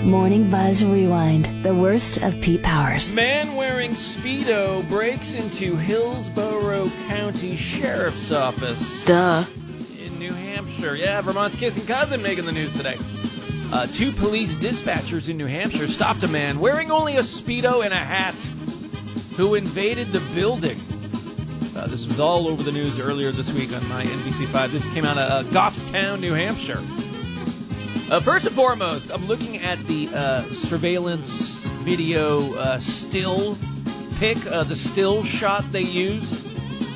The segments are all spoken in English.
Morning Buzz Rewind, the worst of Pete Powers. Man wearing Speedo breaks into Hillsborough County Sheriff's Office. Duh. In New Hampshire. Yeah, Vermont's kissing cousin making the news today. Two police dispatchers in New Hampshire stopped a man wearing only a Speedo and a hat who invaded the building. This was all over the news earlier this week on my NBC5. This came out of Goffstown, New Hampshire. First and foremost, I'm looking at the surveillance video still pic, the still shot they used.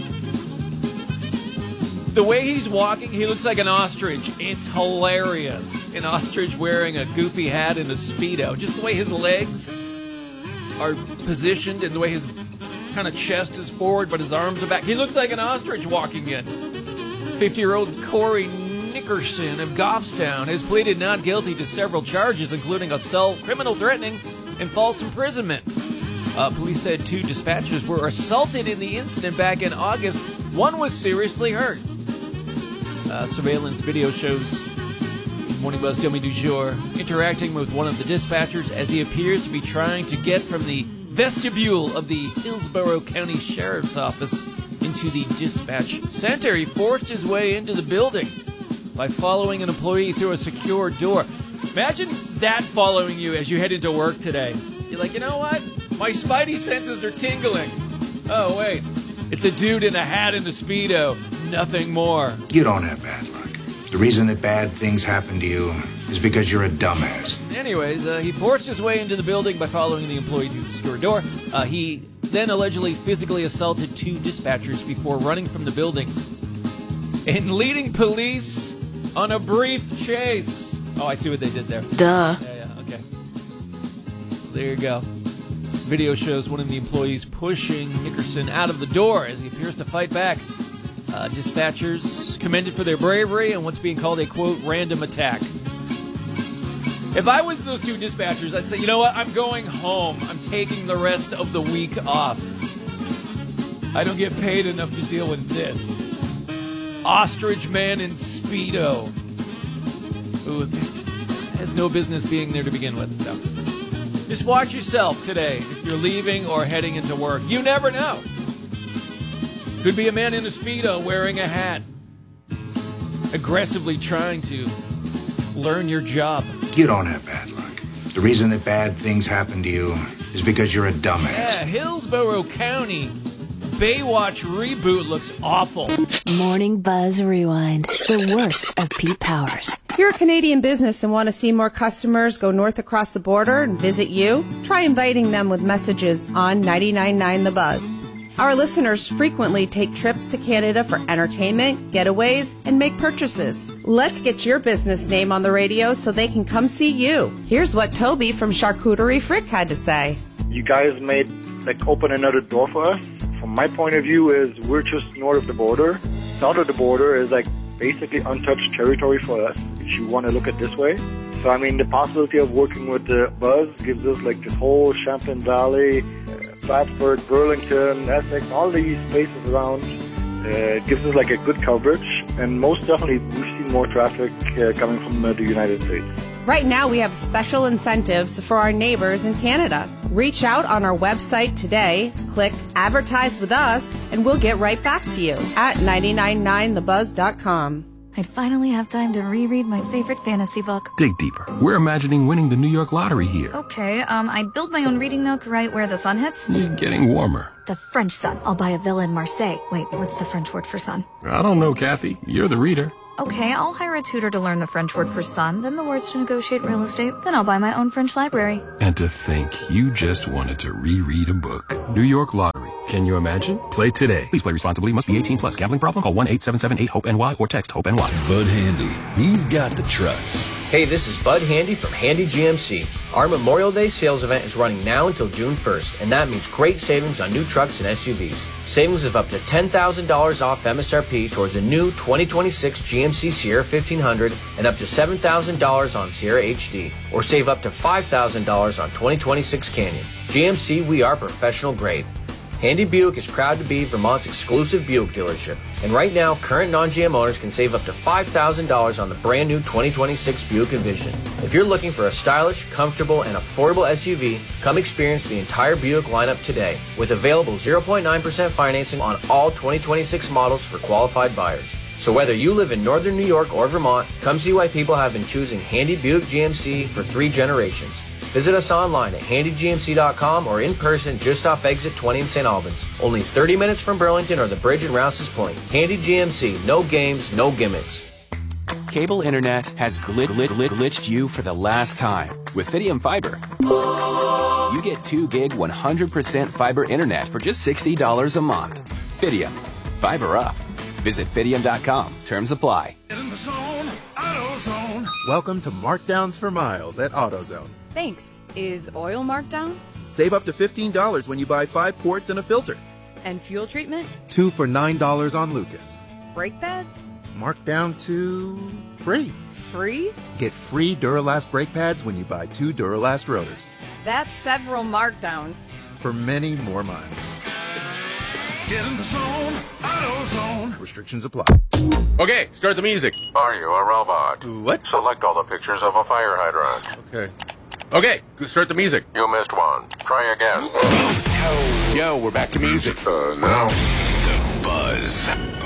The way he's walking, he looks like an ostrich. It's hilarious. An ostrich wearing a goofy hat and a Speedo. Just the way his legs are positioned and the way his kind of chest is forward, but his arms are back. He looks like an ostrich walking in. 50-year-old Corey Nickerson of Goffstown has pleaded not guilty to several charges, including assault, criminal threatening, and false imprisonment. Police said two dispatchers were assaulted in the incident back in August. One was seriously hurt. Surveillance video shows Morning Buzz Dummy du jour interacting with one of the dispatchers as he appears to be trying to get from the vestibule of the Hillsborough County Sheriff's Office into the dispatch center. He forced his way into the building by following an employee through a secure door. Imagine that following you as you head into work today. You're like, you know what? My spidey senses are tingling. Oh, wait. It's a dude in a hat and a Speedo. Nothing more. You don't have bad luck. The reason that bad things happen to you is because you're a dumbass. Anyways, he forced his way into the building by following the employee through the secure door. He then allegedly physically assaulted two dispatchers before running from the building and leading police on a brief chase. Oh, I see what they did there. Duh. Yeah, okay. There you go. Video shows one of the employees pushing Nickerson out of the door as he appears to fight back. Dispatchers commended for their bravery and what's being called a, quote, random attack. If I was those two dispatchers, I'd say, you know what? I'm going home. I'm taking the rest of the week off. I don't get paid enough to deal with this. Ostrich man in Speedo, who has no business being there to begin with. So just watch yourself today if you're leaving or heading into work. You never know. Could be a man in a Speedo wearing a hat, aggressively trying to learn your job. You don't have bad luck. The reason that bad things happen to you is because you're a dumbass. Yeah, Hillsborough County Baywatch reboot looks awful. Morning Buzz Rewind, the worst of Pete Powers. If you're a Canadian business and want to see more customers go north across the border and visit you, try inviting them with messages on 99.9 The Buzz. Our listeners frequently take trips to Canada for entertainment, getaways, and make purchases. Let's get your business name on the radio so they can come see you. Here's what Toby from Charcuterie Frick had to say. You guys made, open another door for us. From my point of view is we're just north of the border. South of the border is basically untouched territory for us, if you want to look at it this way. So, the possibility of working with the Buzz gives us this whole Champlain Valley, Plattsburgh, Burlington, Essex, all these places around. It gives us a good coverage, and most definitely we've seen more traffic coming from the United States. Right now we have special incentives for our neighbors in Canada. Reach out on our website today, click Advertise with Us, and we'll get right back to you at 999thebuzz.com. I'd finally have time to reread my favorite fantasy book. Dig deeper. We're imagining winning the New York lottery here. Okay, I'd build my own reading nook right where the sun hits. Getting warmer. The French sun. I'll buy a villa in Marseille. Wait, what's the French word for sun? I don't know, Kathy. You're the reader. Okay, I'll hire a tutor to learn the French word for sun, then the words to negotiate real estate, then I'll buy my own French library. And to think you just wanted to reread a book. New York Lottery. Can you imagine? Play today. Please play responsibly. Must be 18 plus. Gambling problem? Call 1-877-8-HOPE-NY or text HOPE-NY. Bud Handy. He's got the trucks. Hey, this is Bud Handy from Handy GMC. Our Memorial Day sales event is running now until June 1st, and that means great savings on new trucks and SUVs. Savings of up to $10,000 off MSRP towards a new 2026 GMC Sierra 1500 and up to $7,000 on Sierra HD, or save up to $5,000 on 2026 Canyon. GMC, we are professional grade. Handy Buick is proud to be Vermont's exclusive Buick dealership. And right now, current non-GM owners can save up to $5,000 on the brand new 2026 Buick Envision. If you're looking for a stylish, comfortable, and affordable SUV, come experience the entire Buick lineup today with available 0.9% financing on all 2026 models for qualified buyers. So whether you live in northern New York or Vermont, come see why people have been choosing Handy Buick GMC for 3 generations. Visit us online at handygmc.com or in person just off exit 20 in St. Albans. Only 30 minutes from Burlington or the bridge in Rouse's Point. Handy GMC, no games, no gimmicks. Cable internet has glitched you for the last time. With Fidium Fiber, you get 2 gig 100% fiber internet for just $60 a month. Fidium, fiber up. Visit Fidium.com. Terms apply. Get in the zone, AutoZone. Welcome to Markdowns for Miles at AutoZone. Thanks. Is oil marked down? Save up to $15 when you buy 5 quarts and a filter. And fuel treatment? 2 for $9 on Lucas. Brake pads? Marked down to free. Free? Get free Duralast brake pads when you buy 2 Duralast rotors. That's several markdowns. For many more miles. Get in the zone, AutoZone. Restrictions apply. Okay, start the music. Are you a robot? What? Select all the pictures of a fire hydrant. Okay. Okay, start the music. You missed one. Try again. Yo, we're back to music. Now. The Buzz.